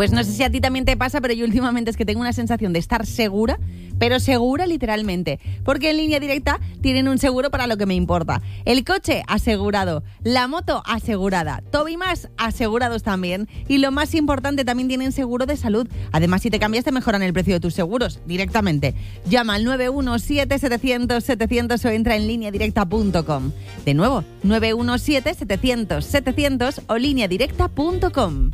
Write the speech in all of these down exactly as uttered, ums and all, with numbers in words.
Pues no sé si a ti también te pasa, pero yo últimamente es que tengo una sensación de estar segura, pero segura literalmente, porque en Línea Directa tienen un seguro para lo que me importa. El coche asegurado, la moto asegurada, todo y más asegurados también. Y lo más importante, también tienen seguro de salud. Además, si te cambias te mejoran el precio de tus seguros directamente. Llama al nueve uno siete, setecientos, setecientos o entra en línea directa punto com. De nuevo, nueve uno siete, setecientos, setecientos o línea directa punto com.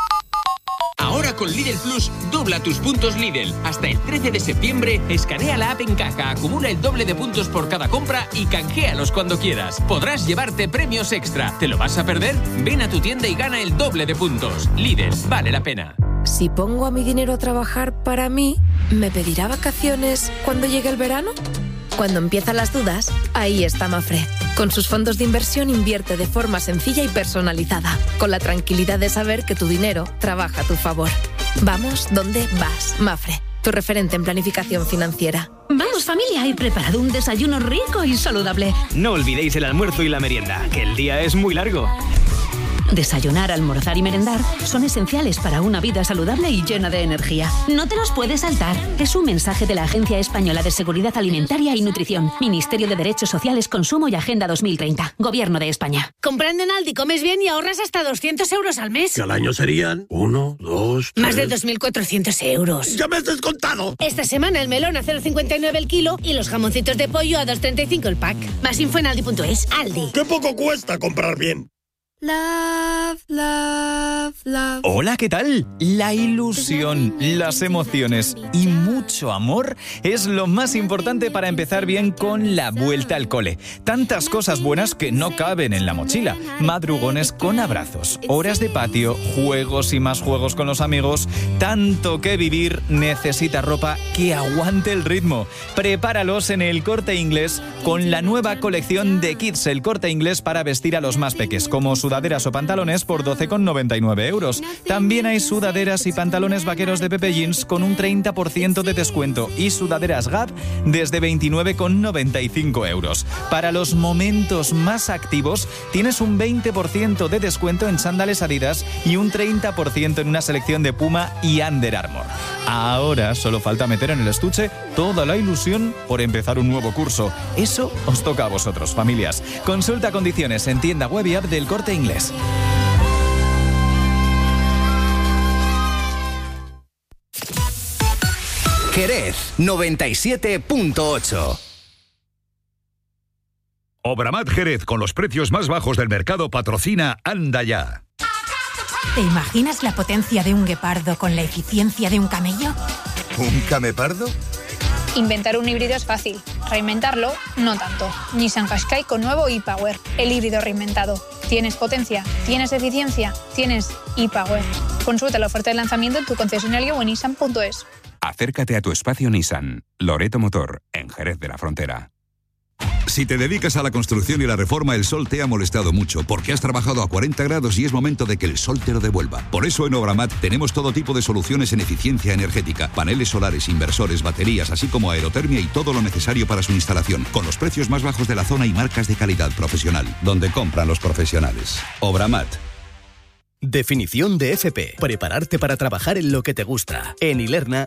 Ahora con Lidl Plus, dobla tus puntos Lidl. Hasta el trece de septiembre, escanea la app en caja, acumula el doble de puntos por cada compra y canjealos cuando quieras. Podrás llevarte premios extra. ¿Te lo vas a perder? Ven a tu tienda y gana el doble de puntos. Lidl, vale la pena. Si pongo a mi dinero a trabajar para mí, ¿me pedirá vacaciones cuando llegue el verano? Cuando empiezan las dudas, ahí está Mafre. Con sus fondos de inversión invierte de forma sencilla y personalizada, con la tranquilidad de saber que tu dinero trabaja a tu favor. Vamos donde vas, Mafre, tu referente en planificación financiera. Vamos familia, he preparado un desayuno rico y saludable. No olvidéis el almuerzo y la merienda, que el día es muy largo. Desayunar, almorzar y merendar son esenciales para una vida saludable y llena de energía. No te los puedes saltar. Es un mensaje de la Agencia Española de Seguridad Alimentaria y Nutrición, Ministerio de Derechos Sociales, Consumo y Agenda dos mil treinta, Gobierno de España. Comprando en Aldi comes bien y ahorras hasta doscientos euros al mes. Que al año serían uno, dos, tres... Más de dos mil cuatrocientos euros. ¡Ya me has descontado! Esta semana el melón a cero coma cincuenta y nueve el kilo y los jamoncitos de pollo a dos coma treinta y cinco el pack. Más info en aldi punto es. Aldi. ¡Qué poco cuesta comprar bien! Love, love, love. Hola, ¿qué tal? La ilusión, las emociones y mucho amor es lo más importante para empezar bien con la vuelta al cole. Tantas cosas buenas que no caben en la mochila. Madrugones con abrazos, horas de patio, juegos y más juegos con los amigos. Tanto que vivir, necesita ropa que aguante el ritmo. Prepáralos en el Corte Inglés con la nueva colección de Kids El Corte Inglés para vestir a los más peques, como su sudaderas o pantalones por doce con noventa y nueve euros. También hay sudaderas y pantalones vaqueros de Pepe Jeans con un treinta por ciento de descuento y sudaderas Gap desde veintinueve con noventa y cinco euros. Para los momentos más activos tienes un veinte por ciento de descuento en sándales Adidas y un treinta por ciento en una selección de Puma y Under Armour. Ahora solo falta meter en el estuche toda la ilusión por empezar un nuevo curso. Eso os toca a vosotros, familias. Consulta condiciones en tienda web y app del Corte Inglés. Jerez noventa y siete punto ocho. Obramat Jerez, con los precios más bajos del mercado, patrocina Anda Ya. ¿Te imaginas la potencia de un guepardo con la eficiencia de un camello? ¿Un camepardo? Inventar un híbrido es fácil, reinventarlo no tanto. Nissan Qashqai con nuevo e-Power, el híbrido reinventado. ¿Tienes potencia? ¿Tienes eficiencia? ¿Tienes e-Power? Consulta la oferta de lanzamiento en tu concesionario o en nissan punto es. Acércate a tu espacio Nissan, Loreto Motor, en Jerez de la Frontera. Si te dedicas a la construcción y la reforma, el sol te ha molestado mucho porque has trabajado a cuarenta grados y es momento de que el sol te lo devuelva. Por eso en Obramat tenemos todo tipo de soluciones en eficiencia energética, paneles solares, inversores, baterías, así como aerotermia y todo lo necesario para su instalación, con los precios más bajos de la zona y marcas de calidad profesional, donde compran los profesionales. Obramat. Definición de F P. Prepararte para trabajar en lo que te gusta. En Ilerna